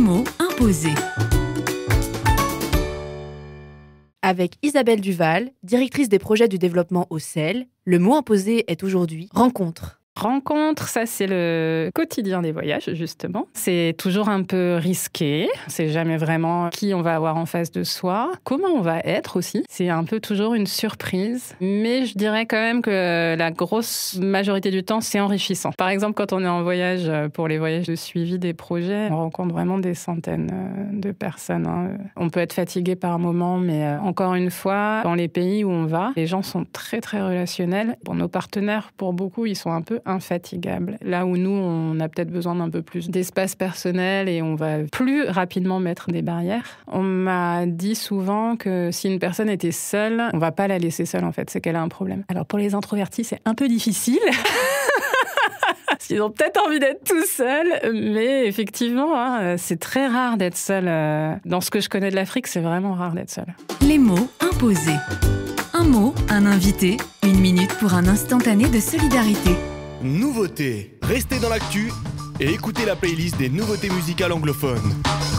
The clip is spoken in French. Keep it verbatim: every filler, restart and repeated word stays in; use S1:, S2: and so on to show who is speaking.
S1: mots imposés. Avec Isabelle Duval, directrice des projets du développement au C E L, le mot imposé est aujourd'hui rencontre.
S2: Rencontre, ça c'est le quotidien des voyages justement. C'est toujours un peu risqué, on sait jamais vraiment qui on va avoir en face de soi, comment on va être aussi. C'est un peu toujours une surprise, mais je dirais quand même que la grosse majorité du temps c'est enrichissant. Par exemple, quand on est en voyage, pour les voyages de suivi des projets, on rencontre vraiment des centaines de personnes. On peut être fatigué par un moment, mais encore une fois, dans les pays où on va, les gens sont très très relationnels. Pour nos partenaires, pour beaucoup, ils sont un peu infatigable. Là où nous, on a peut-être besoin d'un peu plus d'espace personnel et on va plus rapidement mettre des barrières. On m'a dit souvent que si une personne était seule, on va pas la laisser seule en fait, c'est qu'elle a un problème. Alors pour les introvertis, c'est un peu difficile. Parce qu'ils ont peut-être envie d'être tout seuls, mais effectivement, hein, c'est très rare d'être seul. Dans ce que je connais de l'Afrique, c'est vraiment rare d'être seul.
S1: Les mots imposés. Un mot, un invité, une minute pour un instantané de solidarité.
S3: Nouveautés. Restez dans l'actu et écoutez la playlist des nouveautés musicales anglophones.